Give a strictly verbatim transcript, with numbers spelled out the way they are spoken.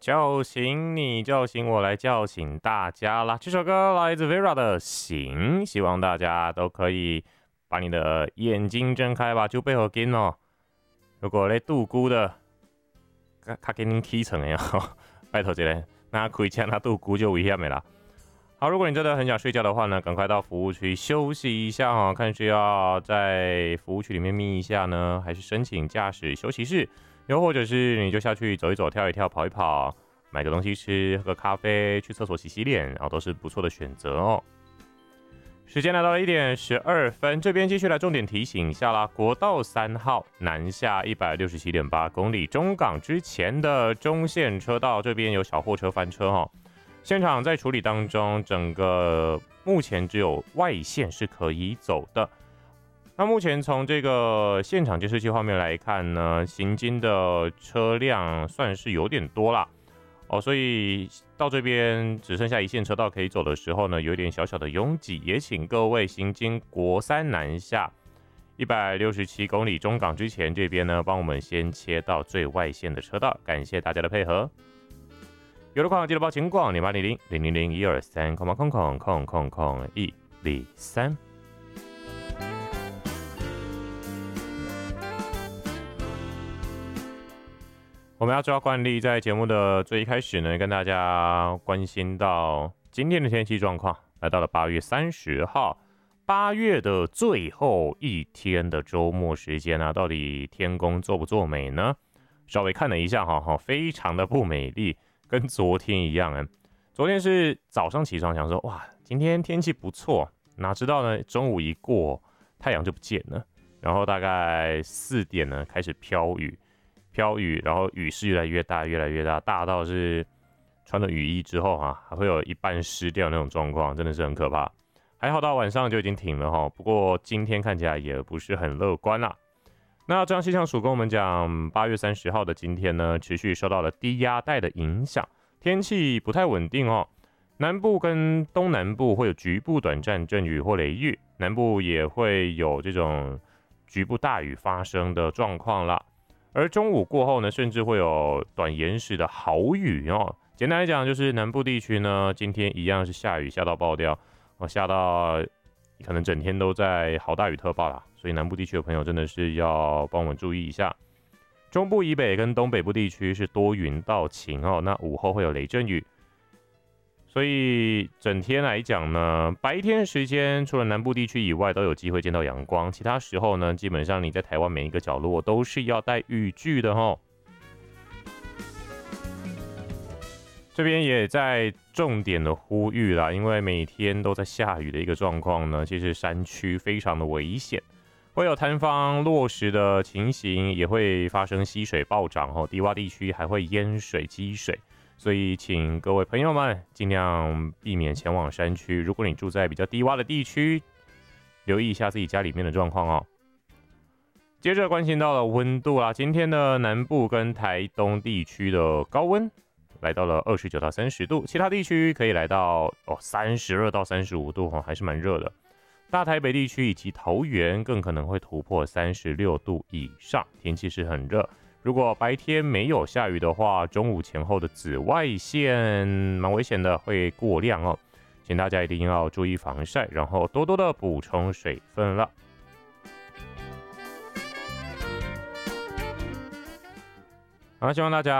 叫醒你，叫醒我，来叫醒大家啦！这首歌来自 Vera 的《醒》，希望大家都可以把你的眼睛睁开吧，就背后紧哦。如果咧度孤的，卡给您起床的哦，拜托一下，那开车那度孤就危险的啦。好，如果你真的很想睡觉的话呢，赶快到服务区休息一下哈，看是要在服务区里面眯一下呢，还是申请驾驶休息室，又或者是你就下去走一走、跳一跳、跑一跑，买个东西吃、喝个咖啡、去厕所洗洗脸，然后都是不错的选择哦。时间来到了一点十二分，这边继续来重点提醒一下啦，国道三号南下一百六十七点八公里中港之前的中线车道，这边有小货车翻车哦。现场在处理当中，整个目前只有外线是可以走的。那目前从这个现场监视器画面来看呢，行经的车辆算是有点多啦，哦，所以到这边只剩下一线车道可以走的时候呢，有一点小小的拥挤，也请各位行经国三南下一百六十七公里中港之前这边呢，帮我们先切到最外线的车道，感谢大家的配合。有的话记得报情况零八零零零零零一二三空空空空空空一二三。我们要照惯例，在节目的最一开始呢，跟大家关心到今天的天气状况。来到了八月三十号，八月的最后一天的周末时间啊，到底天公作不作美呢？稍微看了一下哈，非常的不美丽。跟昨天一样哎，昨天是早上起床想说哇，今天天气不错，哪知道呢，中午一过太阳就不见了，然后大概四点呢开始飘雨，飘雨，然后雨势越来越大，越来越大，大到是穿了雨衣之后啊，还会有一半湿掉那种状况，真的是很可怕。还好到晚上就已经停了哈，不过今天看起来也不是很乐观啦。那中央气象署跟我们讲，八月三十号的今天呢，持续受到了低压带的影响，天气不太稳定哦。南部跟东南部会有局部短暂阵雨或雷雨，南部也会有这种局部大雨发生的状况啦。而中午过后呢，甚至会有短延时的豪雨哦。简单来讲，就是南部地区呢，今天一样是下雨下到爆掉，哦，下到可能整天都在豪大雨特报啦。所以南部地区的朋友真的是要帮我们注意一下。中部以北跟东北部地区是多云到晴哦，那午后会有雷阵雨。所以整天来讲呢，白天时间除了南部地区以外都有机会见到阳光，其他时候呢，基本上你在台湾每一个角落都是要带雨具的哦。这边也在重点的呼吁啦，因为每天都在下雨的一个状况呢，其实山区非常的危险。会有塌方落石的情形，也会发生溪水暴涨哦，低洼地区还会淹水积水，所以请各位朋友们尽量避免前往山区。如果你住在比较低洼的地区，留意一下自己家里面的状况哦。接着关心到了温度啦，今天的南部跟台东地区的高温来到了二十九到三十度，其他地区可以来到哦三十二到三十五度哦，还是蛮热的。大台北地区以及桃园更可能会突破三十六度以上，天气是很热。如果白天没有下雨的话，中午前后的紫外线蛮危险的，会过量哦，请大家一定要注意防晒，然后多多的补充水分了。好，希望大家